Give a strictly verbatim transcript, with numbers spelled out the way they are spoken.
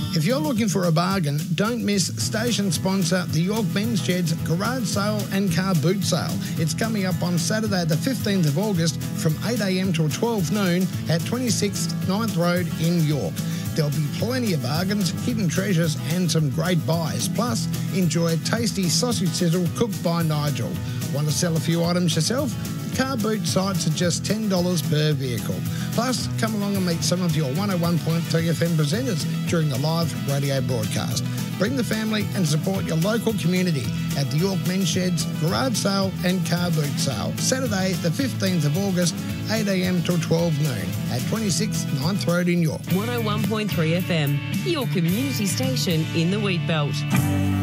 If you're looking for a bargain, don't miss station sponsor the York Men's Sheds Garage Sale and Car Boot Sale. It's coming up on Saturday the fifteenth of August from eight a m till twelve noon at twenty-six Ninth Road in York. There'll be plenty of bargains, hidden treasures and some great buys. Plus, enjoy a tasty sausage sizzle cooked by Nigel. Want to sell a few items yourself? Car boot sites are just ten dollars per vehicle. Plus, come along and meet some of your one oh one point three F M presenters during the live radio broadcast. Bring the family and support your local community at the York Men's Sheds Garage Sale and Car Boot Sale. Saturday, the fifteenth of August, eight a m till twelve noon at twenty-six Ninth Road in York. one oh one point three F M, your community station in the Wheat Belt.